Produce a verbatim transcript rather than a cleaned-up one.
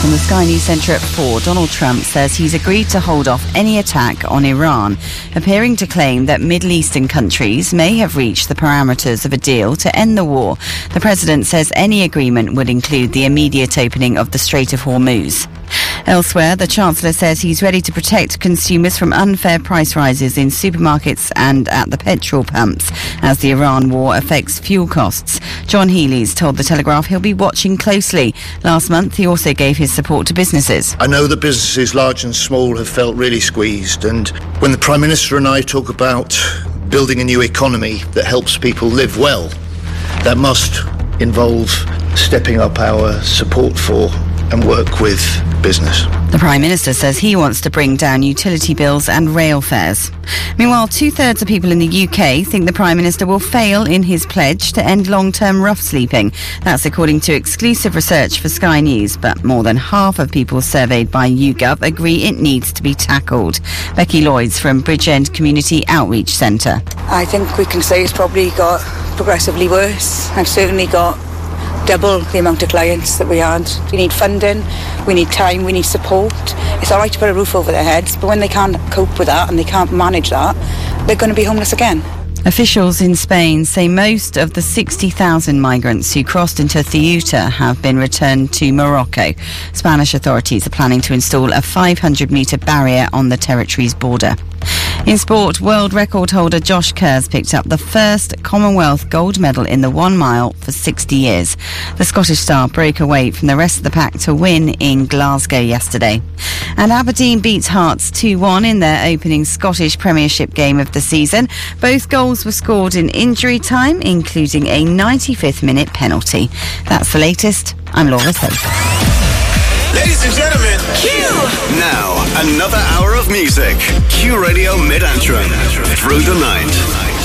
on the Sky News Centre at four. Donald Trump says he's agreed to hold off any attack on Iran, appearing to claim that Middle Eastern countries may have reached the parameters of a deal to end the war. The president says any agreement would include the immediate opening of the Strait of Hormuz. Elsewhere, the Chancellor says he's ready to protect consumers from unfair price rises in supermarkets and at the petrol pumps as the Iran war affects fuel costs. John Healey's told The Telegraph he'll be watching closely. Last month, he also gave his support to businesses. I know that businesses, large and small, have felt really squeezed, and when the Prime Minister and I talk about building a new economy that helps people live well, that must involve stepping up our support for and work with business. The Prime Minister says he wants to bring down utility bills and rail fares. Meanwhile, two-thirds of people in the U K think the Prime Minister will fail in his pledge to end long-term rough sleeping. That's according to exclusive research for Sky News, but more than half of people surveyed by YouGov agree it needs to be tackled. Becky Lloyds from Bridgend Community Outreach Centre. I think we can say it's probably got progressively worse. I've certainly got double the amount of clients that we had. We need funding, we need time, we need support. It's all right to put a roof over their heads, but when they can't cope with that and they can't manage that, they're going to be homeless again. Officials in Spain say most of the sixty thousand migrants who crossed into Ceuta have been returned to Morocco. Spanish authorities are planning to install a five hundred metre barrier on the territory's border. In sport, world record holder Josh Kerr's picked up the first Commonwealth gold medal in the one mile for sixty years. The Scottish star broke away from the rest of the pack to win in Glasgow yesterday. And Aberdeen beats Hearts two one in their opening Scottish Premiership game of the season. Both goals were scored in injury time, including a ninety-fifth minute penalty. That's the latest. I'm Laura Safe. Ladies and gentlemen, Q! Now, another hour of music. Q Radio Mid-Antrim. Through the night.